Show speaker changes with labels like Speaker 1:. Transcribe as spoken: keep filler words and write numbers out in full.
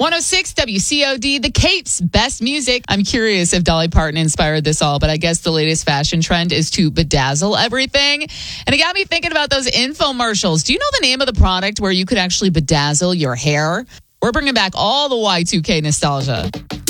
Speaker 1: one oh six W C O D, The Capes, best music. I'm curious if Dolly Parton inspired this all, but I guess the latest fashion trend is to bedazzle everything. And it got me thinking about those infomercials. Do you know the name of the product where you could actually bedazzle your hair? We're bringing back all the Y two K nostalgia.